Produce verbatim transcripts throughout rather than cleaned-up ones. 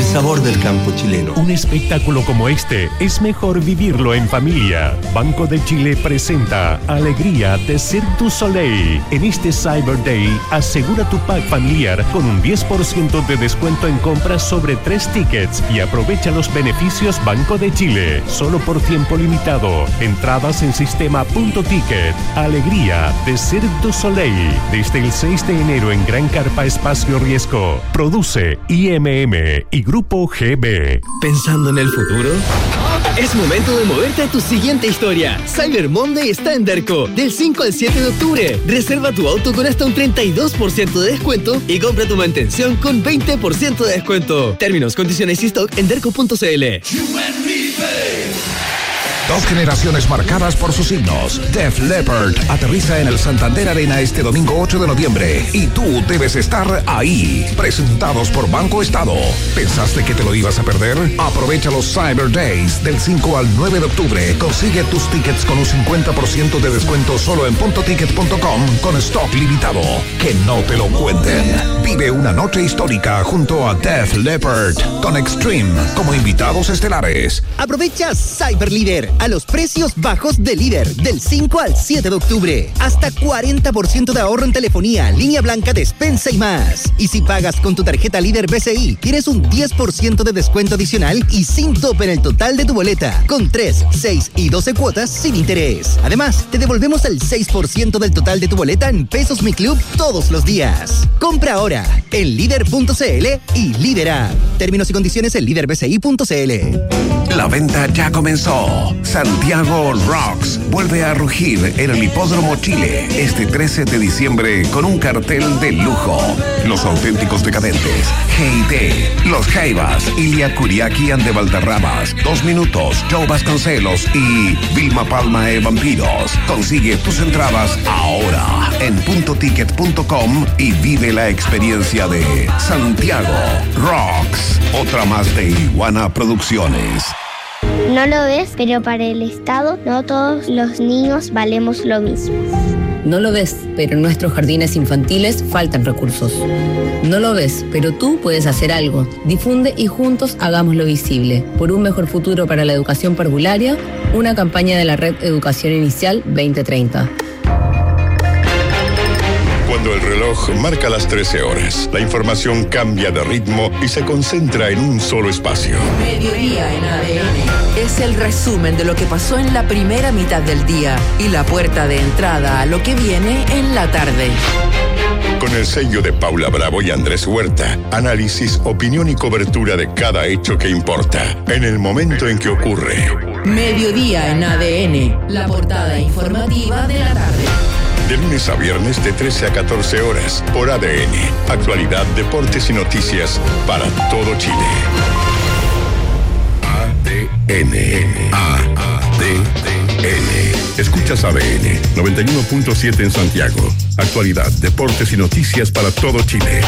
sabor del campo chileno. Un espectáculo como este es mejor vivirlo en familia. Banco de Chile presenta Alegría de Cirque du Soleil. En este Cyber Day, asegura tu pack familiar con un diez por ciento de descuento en compras sobre tres tickets y aprovecha los beneficios Banco de Chile. Solo por tiempo limitado. Entradas en sistema punto ticket. Alegría de Cirque du Soleil. Desde el seis de enero en Gran Carpa Espacio Riesgo. Produce I M M y Grupo G B. ¿Pensando en el futuro? Es momento de moverte a tu siguiente historia. Cyber Monday está en Derco, del cinco al siete de octubre. Reserva tu auto con hasta un treinta y dos por ciento de descuento y compra tu mantención con veinte por ciento de descuento. Términos, condiciones y stock en derco punto c l. Dos generaciones marcadas por sus signos. Def Leppard aterriza en el Santander Arena este domingo ocho de noviembre y tú debes estar ahí. Presentados por Banco Estado. ¿Pensaste que te lo ibas a perder? Aprovecha los Cyber Days del cinco al nueve de octubre. Consigue tus tickets con un cincuenta por ciento de descuento solo en punto ticket punto com con stock limitado. Que no te lo cuenten. Vive una noche histórica junto a Def Leppard con Extreme como invitados estelares. Aprovecha Cyber Líder a los precios bajos de Líder del cinco al siete de octubre. Hasta cuarenta por ciento de ahorro en telefonía, línea blanca, despensa y más. Y si pagas con tu tarjeta Líder B C I, tienes un diez por ciento de descuento adicional y sin tope en el total de tu boleta, con tres, seis y doce cuotas sin interés. Además, te devolvemos el seis por ciento del total de tu boleta en Pesos Mi Club todos los días. Compra ahora en líder punto c l y Líder App. Términos y condiciones en líder b c i punto c l. La venta ya comenzó. Santiago Rocks vuelve a rugir en el Hipódromo Chile este trece de diciembre con un cartel de lujo. Los auténticos decadentes, G I T, Los Jaivas, Ilia Kuriaki and de Valderramas, Dos Minutos, Joe Vasconcelos y Vilma Palma e Vampiros. Consigue tus entradas ahora en punto ticket punto com y vive la experiencia de Santiago Rocks. Otra más de Iguana Producciones. No lo ves, pero para el Estado no todos los niños valemos lo mismo. No lo ves, pero en nuestros jardines infantiles faltan recursos. No lo ves, pero tú puedes hacer algo. Difunde y juntos hagámoslo visible. Por un mejor futuro para la educación parvularia, una campaña de la Red Educación Inicial veinte treinta. Cuando el reloj marca las trece horas, la información cambia de ritmo y se concentra en un solo espacio. Mediodía en A D N. Es el resumen de lo que pasó en la primera mitad del día y la puerta de entrada a lo que viene en la tarde. Con el sello de Paula Bravo y Andrés Huerta, análisis, opinión y cobertura de cada hecho que importa, en el momento en que ocurre. Mediodía en A D N, la portada informativa de la tarde. De lunes a viernes de trece a catorce horas por A D N. Actualidad, deportes y noticias para todo Chile. A D N. A D N. Escuchas A D N noventa y uno punto siete en Santiago. Actualidad, deportes y noticias para todo Chile.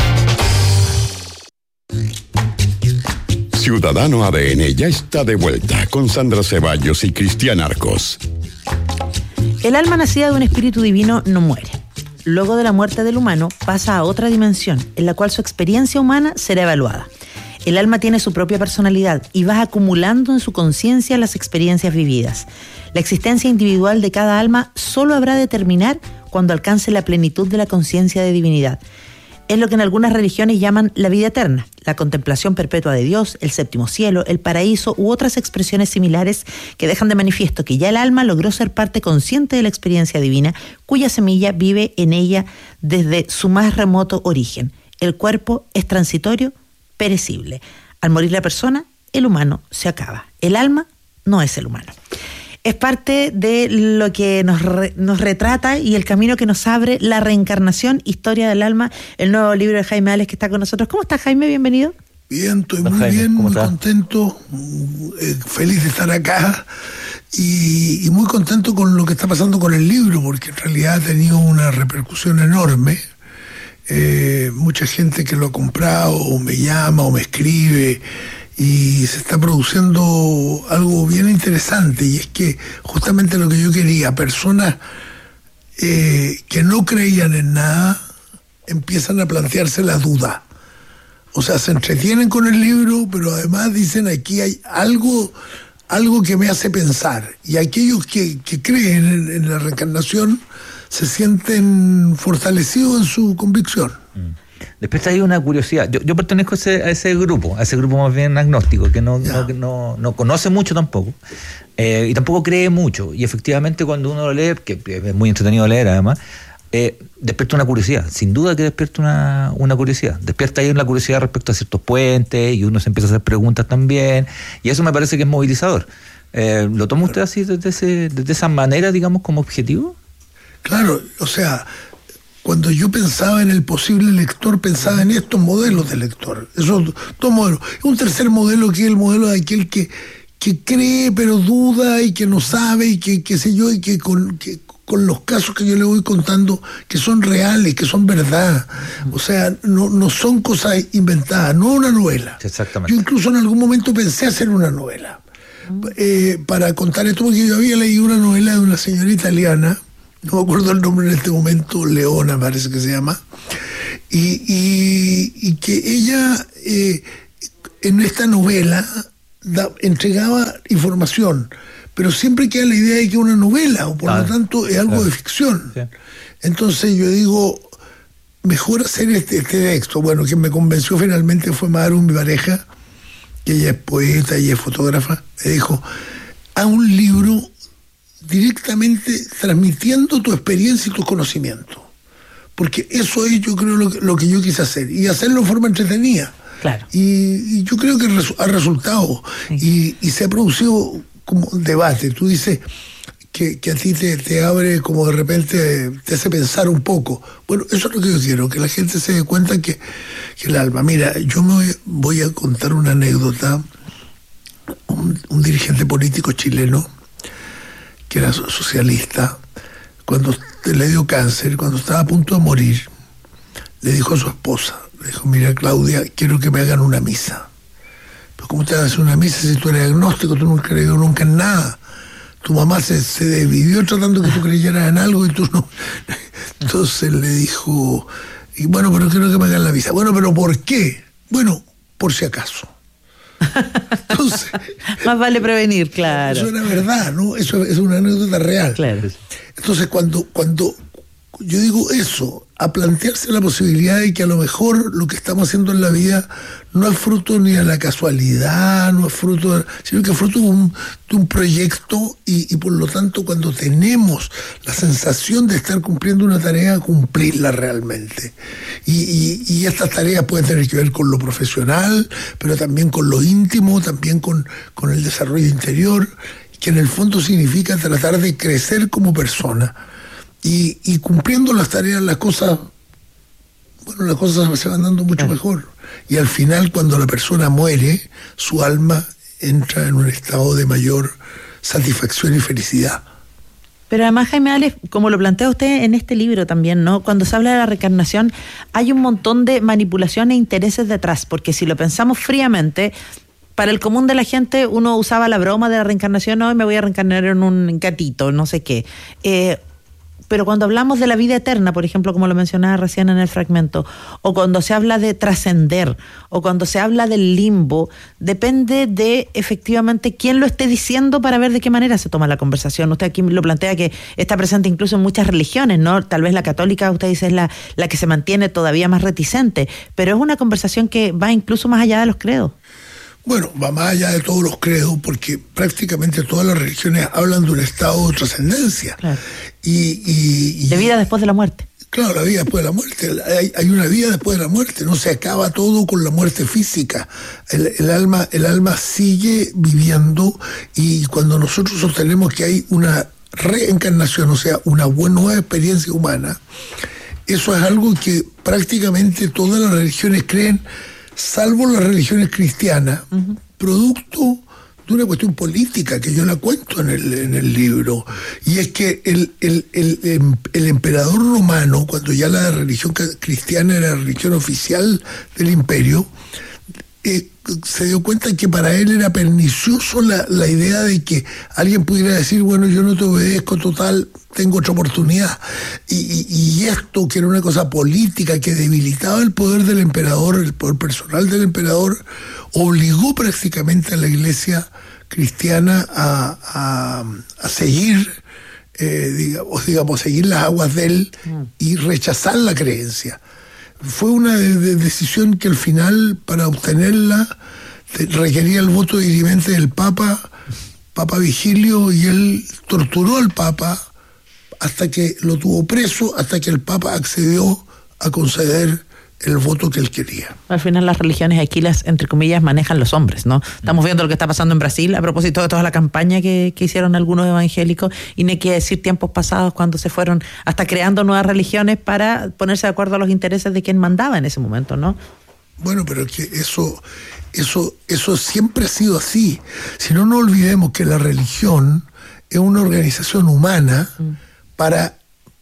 Ciudadano A D N ya está de vuelta con Sandra Ceballos y Cristian Arcos. El alma nacida de un espíritu divino no muere. Luego de la muerte del humano pasa a otra dimensión, en la cual su experiencia humana será evaluada. El alma tiene su propia personalidad y va acumulando en su conciencia las experiencias vividas. La existencia individual de cada alma solo habrá de terminar cuando alcance la plenitud de la conciencia de divinidad. Es lo que en algunas religiones llaman la vida eterna, la contemplación perpetua de Dios, el séptimo cielo, el paraíso u otras expresiones similares que dejan de manifiesto que ya el alma logró ser parte consciente de la experiencia divina, cuya semilla vive en ella desde su más remoto origen. El cuerpo es transitorio, perecible. Al morir la persona, el humano se acaba. El alma no es el humano. Es parte de lo que nos, re, nos retrata y el camino que nos abre la reencarnación, Historia del Alma, el nuevo libro de Jaime Ales que está con nosotros. ¿Cómo estás, Jaime? Bienvenido. Bien, estoy muy Jaime, bien, muy contento, eh, feliz de estar acá y, y muy contento con lo que está pasando con el libro, porque en realidad ha tenido una repercusión enorme. Eh, mucha gente que lo ha comprado o me llama o me escribe, y se está produciendo algo bien interesante, y es que justamente lo que yo quería, personas eh, que no creían en nada empiezan a plantearse la duda. O sea, se entretienen con el libro, pero además dicen aquí hay algo, algo que me hace pensar. Y aquellos que, que creen en, en la reencarnación se sienten fortalecidos en su convicción. Mm. Después hay una curiosidad. Yo, yo pertenezco a ese, a ese grupo, a ese grupo más bien agnóstico, que no, no, que no, no conoce mucho tampoco, eh, y tampoco cree mucho. Y efectivamente cuando uno lo lee, que es muy entretenido leer además, eh, despierta una curiosidad. Sin duda que despierta una, una curiosidad. Despierta ahí una curiosidad respecto a ciertos puentes, y uno se empieza a hacer preguntas también, y eso me parece que es movilizador. Eh, ¿Lo toma usted así desde, ese, desde esa manera, digamos, como objetivo? Claro, o sea... Cuando yo pensaba en el posible lector, pensaba en estos modelos de lector. Esos dos modelos. Un tercer modelo que es el modelo de aquel que, que cree pero duda y que no sabe y que, qué sé yo, y que con, que con los casos que yo le voy contando, que son reales, que son verdad. O sea, no, no son cosas inventadas, no una novela. Exactamente. Yo incluso en algún momento pensé hacer una novela. Eh, para contar esto, porque yo había leído una novela de una señora italiana, no me acuerdo el nombre en este momento, Leona parece que se llama, y, y, y que ella eh, en esta novela da, entregaba información, pero siempre queda la idea de que es una novela, o por ah, lo tanto es algo claro. de ficción. Sí. Entonces yo digo, mejor hacer este, este texto. Bueno, quien me convenció finalmente fue Maru, mi pareja, que ella es poeta y es fotógrafa. Me dijo, haz un libro directamente transmitiendo tu experiencia y tus conocimientos, porque eso es, yo creo, lo que, lo que yo quise hacer, y hacerlo en forma entretenida. Claro. Y, y yo creo que ha resultado, sí. y, y se ha producido como un debate. Tú dices que, que a ti te, te abre, como de repente te hace pensar un poco. Bueno, eso es lo que yo quiero, que la gente se dé cuenta que, que el alma... Mira, yo me voy, voy a contar una anécdota. Un, un dirigente político chileno que era socialista, cuando le dio cáncer, cuando estaba a punto de morir, le dijo a su esposa, le dijo, mira Claudia, quiero que me hagan una misa. Pero ¿cómo te vas a hacer una misa si tú eres agnóstico, tú no has creído nunca en nada? Tu mamá se, se dividió tratando que tú creyeras en algo y tú no. Entonces le dijo, y bueno, pero quiero que me hagan la misa. Bueno, pero ¿por qué? Bueno, por si acaso. Entonces, más vale prevenir, claro. Eso era verdad, ¿no? Eso es una anécdota real. Claro. Entonces, cuando, cuando yo digo eso, a plantearse la posibilidad de que a lo mejor lo que estamos haciendo en la vida no es fruto ni de la casualidad, no es fruto de, sino que es fruto de un, de un proyecto, y, y por lo tanto cuando tenemos la sensación de estar cumpliendo una tarea, cumplirla realmente. Y, y, y estas tareas pueden tener que ver con lo profesional, pero también con lo íntimo, también con, con el desarrollo interior, que en el fondo significa tratar de crecer como persona. Y, y cumpliendo las tareas, las cosas, bueno, las cosas se van dando mucho mejor. Y al final, cuando la persona muere, su alma entra en un estado de mayor satisfacción y felicidad. Pero además, Jaime Alex, como lo plantea usted en este libro también, ¿no? Cuando se habla de la reencarnación, hay un montón de manipulación e intereses detrás, porque si lo pensamos fríamente, para el común de la gente, uno usaba la broma de la reencarnación, hoy me voy a reencarnar en un gatito, no sé qué. Eh, Pero cuando hablamos de la vida eterna, por ejemplo, como lo mencionaba recién en el fragmento, o cuando se habla de trascender, o cuando se habla del limbo, depende de efectivamente quién lo esté diciendo para ver de qué manera se toma la conversación. Usted aquí lo plantea que está presente incluso en muchas religiones, ¿no? Tal vez la católica, usted dice, es la, la que se mantiene todavía más reticente, pero es una conversación que va incluso más allá de los credos. Bueno, va más allá de todos los credos, porque prácticamente todas las religiones hablan de un estado de trascendencia. Claro. Y, y, y, de vida después de la muerte. Claro, la vida después de la muerte. Hay, hay una vida después de la muerte. No se acaba todo con la muerte física. El, el alma, el alma sigue viviendo, y cuando nosotros sostenemos que hay una reencarnación, o sea, una buena nueva experiencia humana, eso es algo que prácticamente todas las religiones creen, salvo las religiones cristianas, uh-huh. producto de una cuestión política que yo la cuento en el, en el libro, y es que el, el, el, el emperador romano, cuando ya la religión cristiana era la religión oficial del imperio, eh, se dio cuenta que para él era pernicioso la, la idea de que alguien pudiera decir, bueno, yo no te obedezco, total, tengo otra oportunidad. Y, y, y esto, que era una cosa política que debilitaba el poder del emperador, el poder personal del emperador, obligó prácticamente a la Iglesia cristiana a, a, a seguir, eh, digamos, digamos, seguir las aguas de él y rechazar la creencia. Fue una de, de decisión que al final, para obtenerla, requería el voto dirimente del Papa, Papa Vigilio, y él torturó al Papa hasta que lo tuvo preso, hasta que el Papa accedió a conceder el voto que él quería. Al final las religiones aquí las, entre comillas, manejan los hombres, ¿no? Estamos viendo lo que está pasando en Brasil a propósito de toda la campaña que, que hicieron algunos evangélicos, y no hay que decir tiempos pasados cuando se fueron hasta creando nuevas religiones para ponerse de acuerdo a los intereses de quien mandaba en ese momento, ¿no? Bueno, pero que eso, eso, eso siempre ha sido así. Si no, no olvidemos que la religión es una organización humana mm. para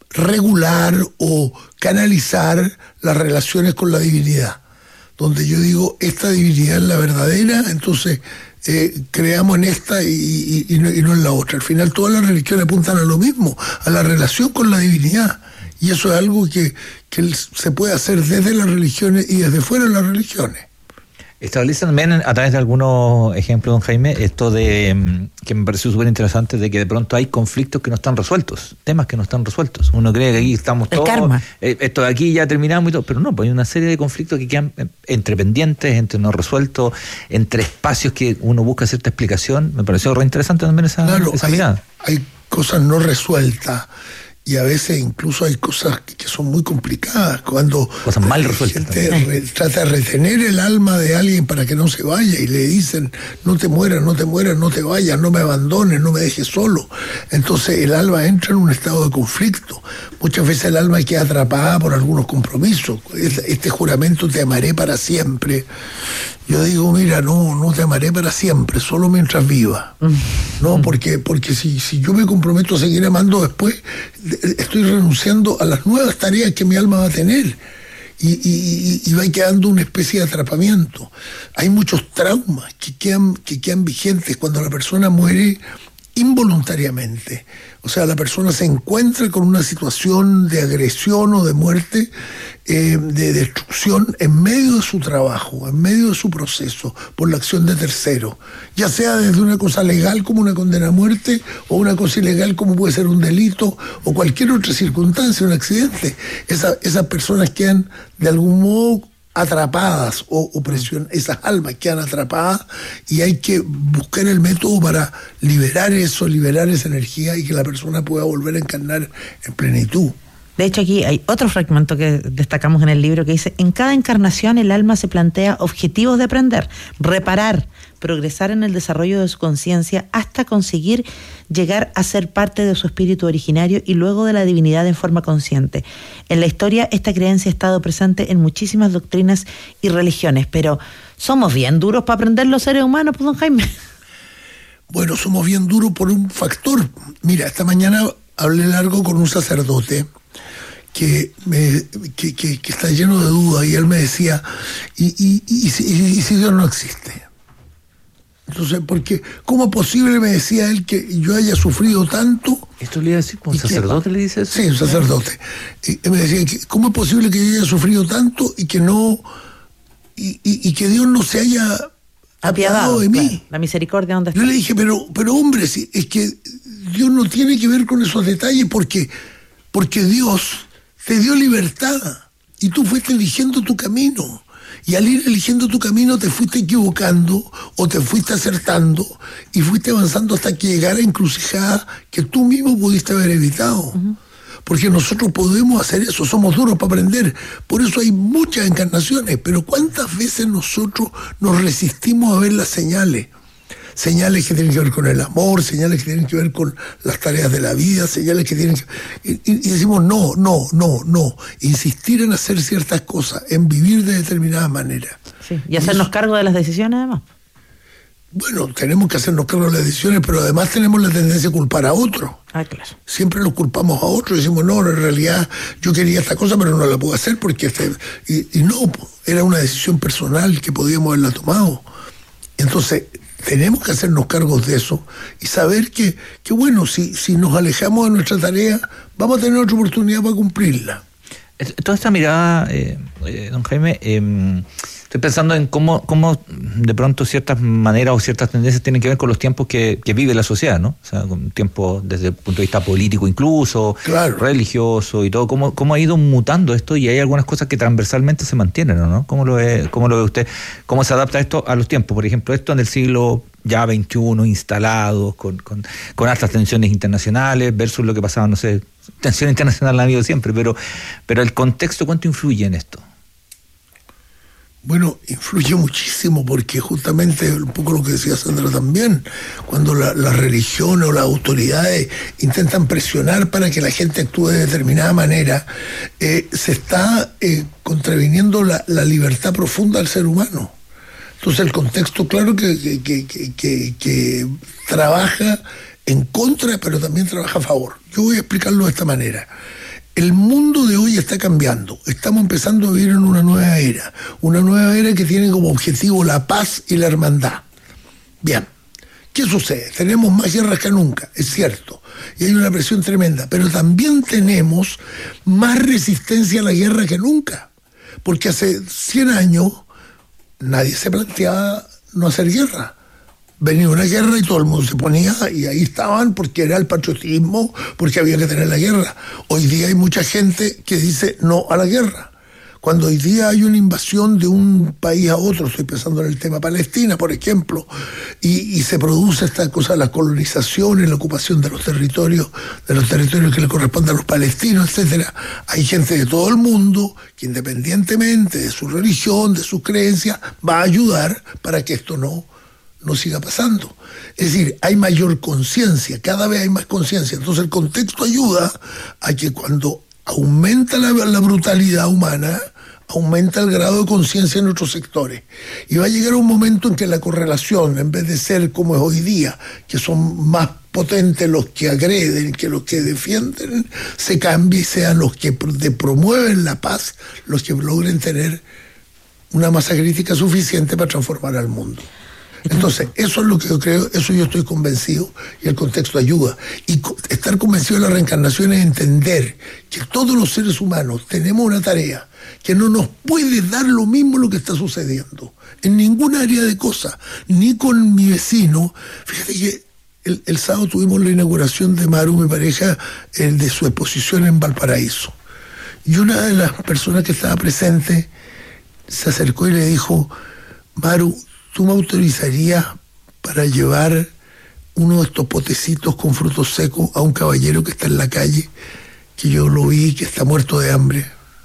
regular o canalizar las relaciones con la divinidad, donde yo digo, esta divinidad es la verdadera, entonces eh, creamos en esta y, y, y, no, y no en la otra. Al final todas las religiones apuntan a lo mismo, a la relación con la divinidad, y eso es algo que, que se puede hacer desde las religiones y desde fuera de las religiones. Establecen también a través de algunos ejemplos, don Jaime, esto de que me pareció súper interesante, de que de pronto hay conflictos que no están resueltos, temas que no están resueltos. Uno cree que aquí estamos todos, el karma. Eh, esto de aquí ya terminamos y todo, pero no, pues hay una serie de conflictos que quedan entre pendientes, entre no resueltos, entre espacios que uno busca cierta explicación. Me pareció re interesante también esa, claro, esa hay, mirada. Hay cosas no resueltas. Y a veces incluso hay cosas que son muy complicadas, cuando cosas mal resueltas, la gente re, trata de retener el alma de alguien para que no se vaya, y le dicen, no te mueras, no te mueras, no te vayas, no me abandones, no me dejes solo. Entonces el alma entra en un estado de conflicto. Muchas veces el alma queda atrapada por algunos compromisos. Este juramento, te amaré para siempre. Yo digo, mira, no, no te amaré para siempre, solo mientras viva. No, porque, porque si, si yo me comprometo a seguir amando después, estoy renunciando a las nuevas tareas que mi alma va a tener. Y, y, y va quedando una especie de atrapamiento. Hay muchos traumas que quedan, que quedan vigentes cuando la persona muere involuntariamente. O sea, la persona se encuentra con una situación de agresión o de muerte, eh, de destrucción en medio de su trabajo, en medio de su proceso, por la acción de terceros. Ya sea desde una cosa legal como una condena a muerte, o una cosa ilegal como puede ser un delito, o cualquier otra circunstancia, un accidente. Esa, esas personas quedan de algún modo atrapadas, o, o presión, esas almas quedan atrapadas, y hay que buscar el método para liberar eso, liberar esa energía, y que la persona pueda volver a encarnar en plenitud. De hecho, aquí hay otro fragmento que destacamos en el libro que dice: en cada encarnación el alma se plantea objetivos de aprender, reparar, progresar en el desarrollo de su conciencia hasta conseguir llegar a ser parte de su espíritu originario y luego de la divinidad en forma consciente. En la historia esta creencia ha estado presente en muchísimas doctrinas y religiones, pero somos bien duros para aprender los seres humanos, pues, don Jaime. Bueno, somos bien duros por un factor. Mira, esta mañana hablé largo con un sacerdote que, me, que, que, que está lleno de dudas, y él me decía, ¿y, y, y, y, y, y si Dios no existe? Entonces, porque ¿cómo es posible, me decía él, que yo haya sufrido tanto? ¿Esto le iba a decir? ¿Un sacerdote le dice eso? Sí, un sacerdote. Y me decía, ¿cómo es posible que yo haya sufrido tanto y que no, y, y, y que Dios no se haya apiadado de mí? Claro, la misericordia, ¿dónde está? Yo le dije, pero, pero hombre, si, es que Dios no tiene que ver con esos detalles, porque, porque Dios te dio libertad y tú fuiste eligiendo tu camino. Y al ir eligiendo tu camino te fuiste equivocando o te fuiste acertando y fuiste avanzando hasta que llegara a encrucijada que tú mismo pudiste haber evitado. Uh-huh. Porque nosotros podemos hacer eso, somos duros para aprender. Por eso hay muchas encarnaciones, pero ¿cuántas veces nosotros nos resistimos a ver las señales? Señales que tienen que ver con el amor, señales que tienen que ver con las tareas de la vida, señales que tienen que... Y, y, y decimos no, no, no, no. Insistir en hacer ciertas cosas, en vivir de determinada manera. Sí, y hacernos y cargo de las decisiones, además. Bueno, tenemos que hacernos cargo de las decisiones, pero además tenemos la tendencia a culpar a otros. Ah, claro. Siempre los culpamos a otros y decimos, no, en realidad yo quería esta cosa, pero no la puedo hacer porque... Este... Y, y no, era una decisión personal que podíamos haberla tomado. Entonces, tenemos que hacernos cargos de eso y saber que, que bueno, si, si nos alejamos de nuestra tarea, vamos a tener otra oportunidad para cumplirla. Toda esta mirada, eh, eh, don Jaime, eh, estoy pensando en cómo, cómo de pronto ciertas maneras o ciertas tendencias tienen que ver con los tiempos que, que vive la sociedad, ¿no? O sea, con tiempos desde el punto de vista político incluso, claro, religioso y todo, cómo, cómo ha ido mutando esto, y hay algunas cosas que transversalmente se mantienen, ¿no? ¿Cómo lo ve, cómo lo ve usted? ¿Cómo se adapta esto a los tiempos? Por ejemplo, esto en el siglo ya veintiuno, instalados, con, con, con altas tensiones internacionales, versus lo que pasaba, no sé, tensión internacional ha habido siempre, pero, pero el contexto, ¿cuánto influye en esto? Bueno, influye muchísimo, porque justamente un poco lo que decía Sandra también, cuando la, las religiones o las autoridades intentan presionar para que la gente actúe de determinada manera, eh, se está eh, contraviniendo la, la libertad profunda del ser humano. Entonces el contexto, claro que, que, que, que, que, que trabaja en contra, pero también trabaja a favor. Yo voy a explicarlo de esta manera. El mundo de hoy está cambiando. Estamos empezando a vivir en una nueva era. Una nueva era que tiene como objetivo la paz y la hermandad. Bien, ¿qué sucede? Tenemos más guerras que nunca, es cierto. Y hay una presión tremenda. Pero también tenemos más resistencia a la guerra que nunca. Porque hace cien años nadie se planteaba no hacer guerra. Venía una guerra y todo el mundo se ponía, y ahí estaban porque era el patriotismo, porque había que tener la guerra. Hoy día hay mucha gente que dice no a la guerra. Cuando hoy día hay una invasión de un país a otro, estoy pensando en el tema Palestina, por ejemplo, y, y se produce esta cosa, la colonización y la ocupación de los territorios, de los territorios que le corresponden a los palestinos, etcétera. Hay gente de todo el mundo que, independientemente de su religión, de sus creencias, va a ayudar para que esto no no siga pasando. Es decir, hay mayor conciencia, cada vez hay más conciencia. Entonces el contexto ayuda a que cuando aumenta la, la brutalidad humana, aumenta el grado de conciencia en otros sectores. Y va a llegar un momento en que la correlación, en vez de ser como es hoy día, que son más potentes los que agreden que los que defienden, se cambie y sean los que promueven la paz, los que logren tener una masa crítica suficiente para transformar al mundo. Entonces, eso es lo que yo creo, eso yo estoy convencido, y el contexto ayuda. Y estar convencido de la reencarnación es entender que todos los seres humanos tenemos una tarea, que no nos puede dar lo mismo lo que está sucediendo, en ninguna área de cosas, ni con mi vecino. Fíjate que el, el sábado tuvimos la inauguración de Maru, mi pareja, el de su exposición en Valparaíso. Y una de las personas que estaba presente se acercó y le dijo: Maru, ¿tú me autorizarías para llevar uno de estos potecitos con frutos secos a un caballero que está en la calle, que yo lo vi, que está muerto de hambre?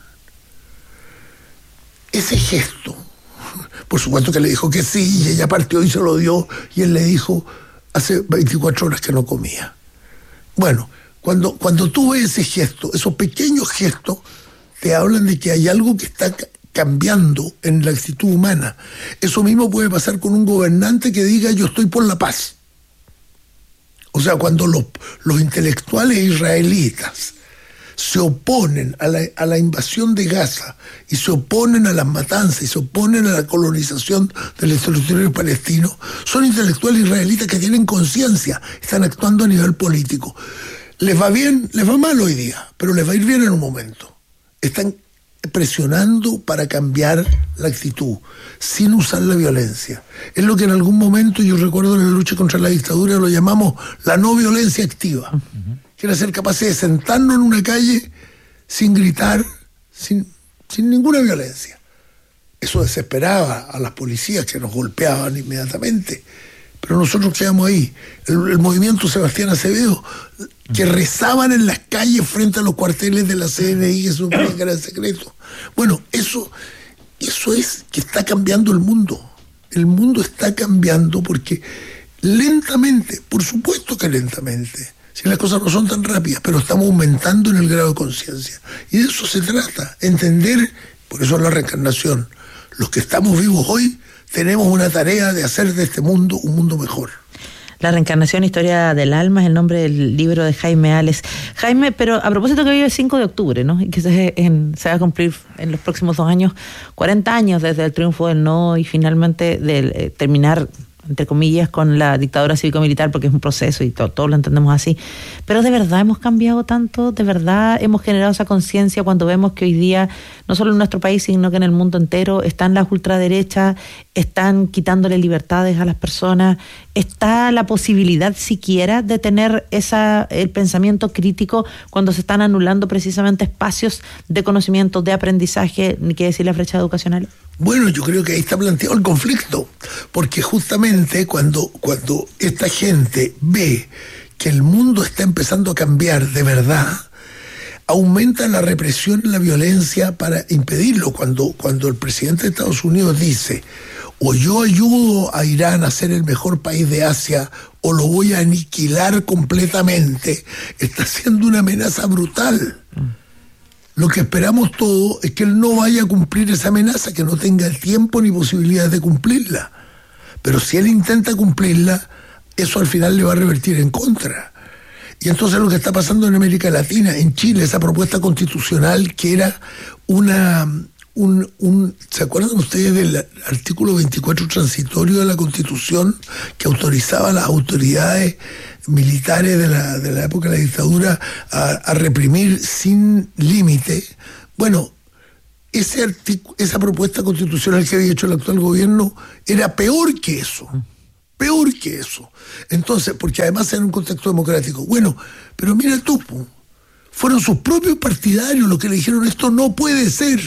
Ese gesto, por supuesto que le dijo que sí, y ella partió y se lo dio, y él le dijo: hace veinticuatro horas que no comía. Bueno, cuando, cuando tú ves ese gesto, esos pequeños gestos, te hablan de que hay algo que está cambiando en la actitud humana. Eso mismo puede pasar con un gobernante que diga: yo estoy por la paz. O sea, cuando los, los intelectuales israelitas se oponen a la, a la invasión de Gaza, y se oponen a las matanzas, y se oponen a la colonización del territorio palestino, son intelectuales israelitas que tienen conciencia, están actuando a nivel político. Les va bien, les va mal hoy día, pero les va a ir bien en un momento. Están presionando para cambiar la actitud, sin usar la violencia. Es lo que en algún momento, yo recuerdo en la lucha contra la dictadura, lo llamamos la no violencia activa. Uh-huh. Que era ser capaces de sentarnos en una calle sin gritar, sin, sin ninguna violencia. Eso desesperaba a las policías, que nos golpeaban inmediatamente. Pero nosotros quedamos ahí. El, el movimiento Sebastián Acevedo, que rezaban en las calles frente a los cuarteles de la C N I, que suponían que era secreto. Bueno, eso, eso es que está cambiando el mundo. El mundo está cambiando porque lentamente, por supuesto que lentamente, si las cosas no son tan rápidas, pero estamos aumentando en el grado de conciencia. Y de eso se trata, entender, por eso es la reencarnación. Los que estamos vivos hoy tenemos una tarea de hacer de este mundo un mundo mejor. La reencarnación, historia del alma, es el nombre del libro de Jaime Ales. Jaime, pero a propósito que hoy es el cinco de octubre, ¿no? Y que se, en, se va a cumplir en los próximos dos años, cuarenta años desde el triunfo del no, y finalmente del eh, terminar entre comillas, con la dictadura cívico-militar, porque es un proceso y to- todos lo entendemos así. Pero de verdad hemos cambiado tanto, de verdad hemos generado esa conciencia cuando vemos que hoy día, no solo en nuestro país, sino que en el mundo entero, están las ultraderechas, están quitándole libertades a las personas, está la posibilidad siquiera de tener esa el pensamiento crítico cuando se están anulando precisamente espacios de conocimiento, de aprendizaje, ni qué decir la brecha educacional. Bueno, yo creo que ahí está planteado el conflicto, porque justamente cuando, cuando esta gente ve que el mundo está empezando a cambiar de verdad, aumenta la represión y la violencia para impedirlo. Cuando, cuando el presidente de Estados Unidos dice, o yo ayudo a Irán a ser el mejor país de Asia, o lo voy a aniquilar completamente, está haciendo una amenaza brutal. Lo que esperamos todos es que él no vaya a cumplir esa amenaza, que no tenga el tiempo ni posibilidades de cumplirla. Pero si él intenta cumplirla, eso al final le va a revertir en contra. Y entonces lo que está pasando en América Latina, en Chile, esa propuesta constitucional que era una... Un, un, ¿se acuerdan ustedes del artículo veinticuatro transitorio de la Constitución que autorizaba a las autoridades militares de la, de la época de la dictadura a, a reprimir sin límite? Bueno, ese artículo, esa propuesta constitucional que había hecho el actual gobierno era peor que eso. Peor que eso. Entonces, porque además era un contexto democrático. Bueno, pero mira tú, fueron sus propios partidarios los que le dijeron esto no puede ser.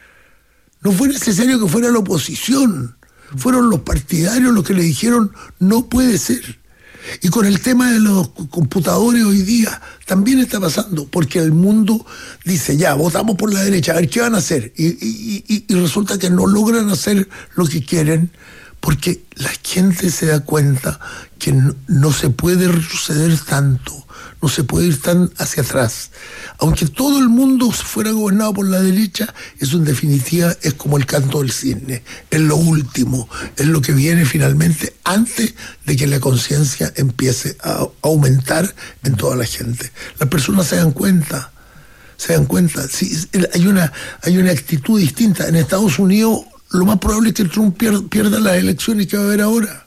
No fue necesario que fuera la oposición. Fueron los partidarios los que le dijeron no puede ser. Y con el tema de los computadores hoy día también está pasando, porque el mundo dice ya, votamos por la derecha, a ver qué van a hacer. Y, y, y, y resulta que no logran hacer lo que quieren, porque la gente se da cuenta que no, no se puede retroceder tanto, no se puede ir tan hacia atrás. Aunque todo el mundo fuera gobernado por la derecha, eso en definitiva es como el canto del cisne, es lo último, es lo que viene finalmente antes de que la conciencia empiece a aumentar en toda la gente. Las personas se dan cuenta, se dan cuenta, sí, hay una, hay una actitud distinta. En Estados Unidos lo más probable es que Trump pierda, pierda las elecciones que va a haber ahora.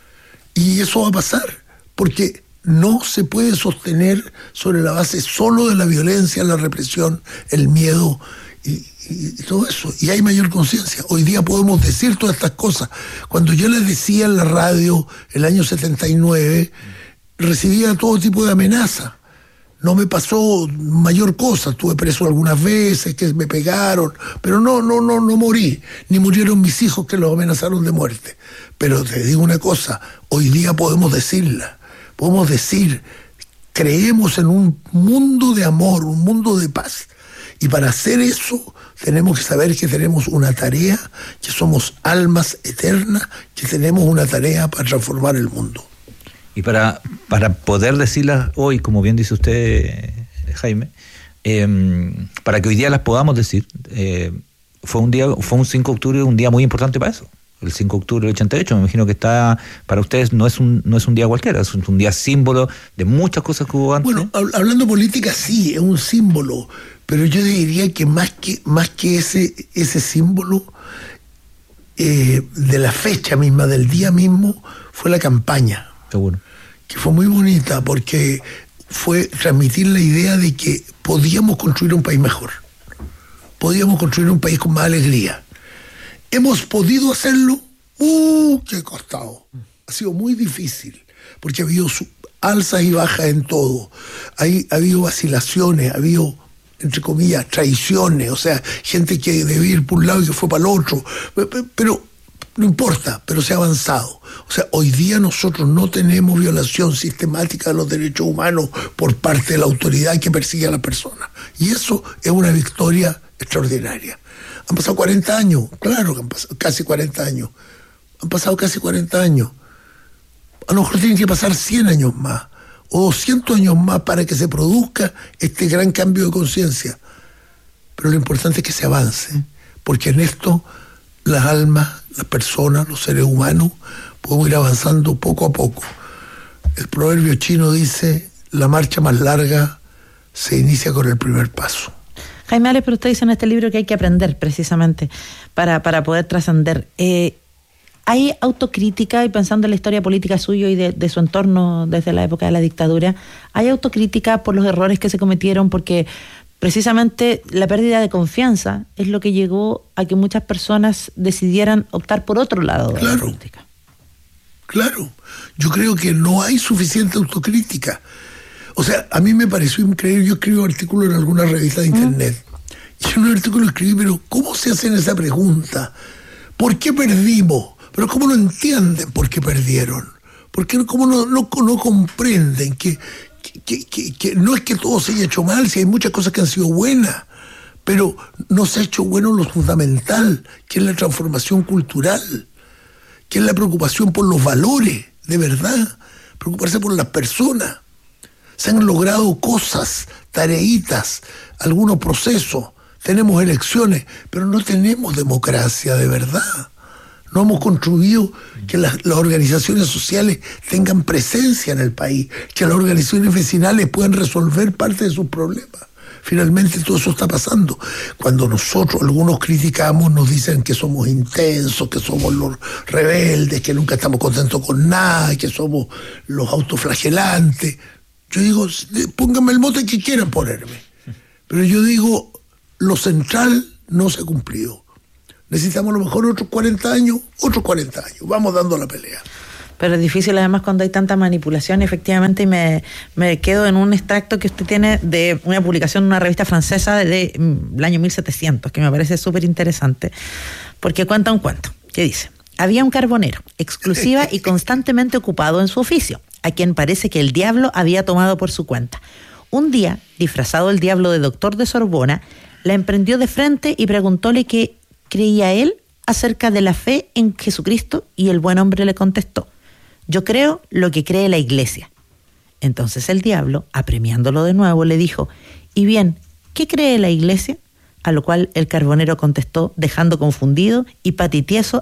Y eso va a pasar, porque no se puede sostener sobre la base solo de la violencia, la represión, el miedo y, y, y todo eso. Y hay mayor conciencia. Hoy día podemos decir todas estas cosas. Cuando yo les decía en la radio el año setenta y nueve, recibía todo tipo de amenazas. No me pasó mayor cosa, estuve preso algunas veces, que me pegaron, pero no, no, no, no morí, ni murieron mis hijos que los amenazaron de muerte. Pero te digo una cosa, hoy día podemos decirla, podemos decir, creemos en un mundo de amor, un mundo de paz. Y para hacer eso tenemos que saber que tenemos una tarea, que somos almas eternas, que tenemos una tarea para transformar el mundo. Y para, para poder decirlas hoy, como bien dice usted, Jaime, eh, para que hoy día las podamos decir, eh, fue un día, fue un cinco de octubre, un día muy importante para eso. El cinco de octubre del ochenta y ocho, me imagino que está, para ustedes no es un, no es un día cualquiera, es un, un día símbolo de muchas cosas que hubo antes. Bueno, hablando política, sí, es un símbolo, pero yo diría que más que, más que ese, ese símbolo eh, de la fecha misma, del día mismo, fue la campaña. Seguro. Que fue muy bonita porque fue transmitir la idea de que podíamos construir un país mejor. Podíamos construir un país con más alegría. ¿Hemos podido hacerlo? ¡Uh, qué costado! Ha sido muy difícil porque ha habido alzas y bajas en todo. Hay, ha habido vacilaciones, ha habido, entre comillas, traiciones, o sea, gente que debía ir por un lado y que fue para el otro. Pero no importa, pero se ha avanzado. O sea, hoy día nosotros no tenemos violación sistemática de los derechos humanos por parte de la autoridad que persigue a las personas. Y eso es una victoria extraordinaria. Han pasado cuarenta años, claro que han pasado casi cuarenta años. Han pasado casi cuarenta años. A lo mejor tienen que pasar cien años más o doscientos años más para que se produzca este gran cambio de conciencia. Pero lo importante es que se avance, porque en esto las almas, las personas, los seres humanos, podemos ir avanzando poco a poco. El proverbio chino dice, la marcha más larga se inicia con el primer paso. Jaime Ales, pero usted dice en este libro que hay que aprender precisamente para, para poder trascender. Eh, ¿Hay autocrítica, y pensando en la historia política suya y de, de su entorno desde la época de la dictadura, hay autocrítica por los errores que se cometieron? Porque precisamente la pérdida de confianza es lo que llegó a que muchas personas decidieran optar por otro lado de claro, la política. Claro, yo creo que no hay suficiente autocrítica. O sea, a mí me pareció increíble, yo escribo artículos en algunas revistas de internet, mm. y en un artículo escribí, pero ¿cómo se hacen esa pregunta? ¿Por qué perdimos? Pero ¿cómo no entienden por qué perdieron? Porque ¿cómo no, no, no comprenden que, que, que, que no es que todo se haya hecho mal, si hay muchas cosas que han sido buenas, pero no se ha hecho bueno lo fundamental, que es la transformación cultural, que es la preocupación por los valores, de verdad, preocuparse por las personas. Se han logrado cosas, tareitas, algunos procesos, tenemos elecciones, pero no tenemos democracia de verdad. No hemos construido que las, las organizaciones sociales tengan presencia en el país, que las organizaciones vecinales puedan resolver parte de sus problemas. Finalmente todo eso está pasando. Cuando nosotros, algunos criticamos, nos dicen que somos intensos, que somos los rebeldes, que nunca estamos contentos con nada, que somos los autoflagelantes. Yo digo, pónganme el mote que quieran ponerme. Pero yo digo, lo central no se ha cumplido. Necesitamos a lo mejor otros cuarenta años, otros cuarenta años. Vamos dando la pelea. Pero es difícil además cuando hay tanta manipulación, efectivamente, y me, me quedo en un extracto que usted tiene de una publicación en una revista francesa del de año mil setecientos, que me parece súper interesante, porque cuenta un cuento, que dice: había un carbonero, exclusiva y constantemente ocupado en su oficio, a quien parece que el diablo había tomado por su cuenta. Un día, disfrazado el diablo de doctor de Sorbona, la emprendió de frente y preguntóle qué creía él acerca de la fe en Jesucristo, y el buen hombre le contestó: yo creo lo que cree la iglesia. Entonces el diablo, apremiándolo de nuevo, le dijo: y bien, ¿qué cree la iglesia? A lo cual el carbonero contestó, dejando confundido y patitieso